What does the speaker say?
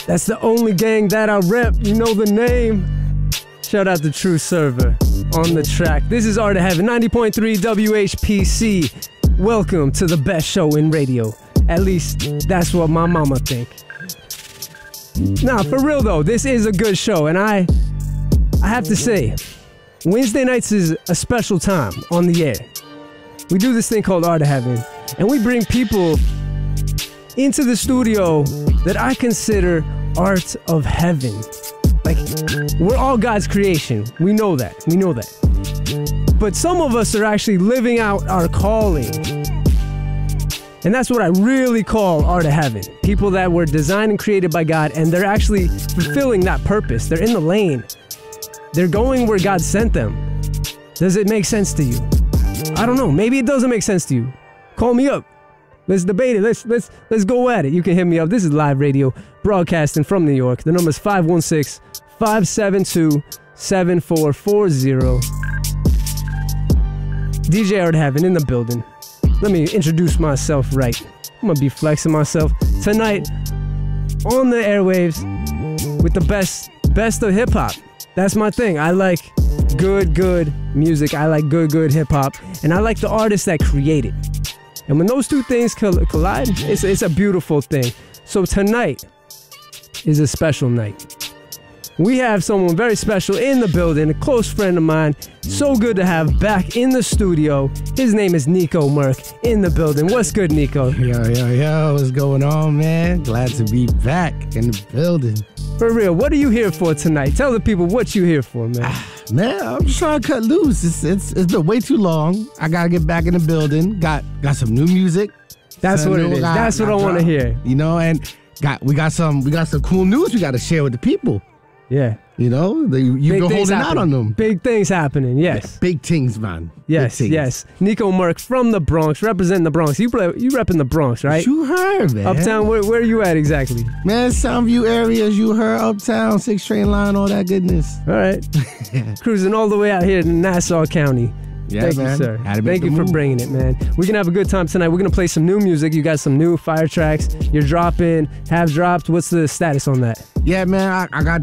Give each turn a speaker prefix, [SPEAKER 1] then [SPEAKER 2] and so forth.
[SPEAKER 1] That's the only gang that I rep. You know the name. Shout out to True Server on the track. This is Art of Heaven, 90.3 WHPC. Welcome to the best show in radio. At least that's what my mama think. Nah, for real though, this is a good show, and I have to say, Wednesday nights is a special time on the air. We do this thing called Art of Heaven, and we bring people into the studio that I consider art of heaven. Like, we're all God's creation. We know that. But some of us are actually living out our calling. And that's what I really call Art of Heaven. People that were designed and created by God, and they're actually fulfilling that purpose. They're in the lane. They're going where God sent them. Does it make sense to you? I don't know. Maybe it doesn't make sense to you. Call me up. Let's debate it. Let's go at it. You can hit me up. This is live radio broadcasting from New York. The number is 516-572-7440. DJ Art of Heaven in the building. Let me introduce myself right. I'm gonna be flexing myself tonight on the airwaves with the best of hip hop. That's my thing. I like good music. I like good hip hop, and I like the artists that create it. And when those two things collide, it's a beautiful thing. So tonight is a special night. We have someone very special in the building, a close friend of mine. So good to have back in the studio. His name is Nico Merck in the building. What's good, Nico?
[SPEAKER 2] Yo, what's going on, man? Glad to be back in the building.
[SPEAKER 1] For real, what are you here for tonight? Tell the people what you here for, man.
[SPEAKER 2] Man, I'm just trying to cut loose. It's been way too long. I gotta get back in the building. Got some new music.
[SPEAKER 1] That's what it is. That's what I want to hear.
[SPEAKER 2] You know, and we got some cool news we got to share with the people.
[SPEAKER 1] Yeah.
[SPEAKER 2] You know, you've been holding out on them.
[SPEAKER 1] Big things happening, yes.
[SPEAKER 2] Yeah, big things, man.
[SPEAKER 1] Yes, yes. Nico Merck from the Bronx, representing the Bronx. You repping the Bronx, right?
[SPEAKER 2] You heard, man.
[SPEAKER 1] Uptown, where are you at exactly?
[SPEAKER 2] Man, Soundview areas, you heard, Uptown, 6th train line, all that goodness.
[SPEAKER 1] All right. Cruising all the way out here to Nassau County.
[SPEAKER 2] Yeah,
[SPEAKER 1] Thank
[SPEAKER 2] man.
[SPEAKER 1] you, sir.
[SPEAKER 2] Thank
[SPEAKER 1] you for bringing it, man. We're going to have a good time tonight. We're going to play some new music. You got some new fire tracks. You're dropping, have dropped. What's the status on that?
[SPEAKER 2] Yeah, man, I got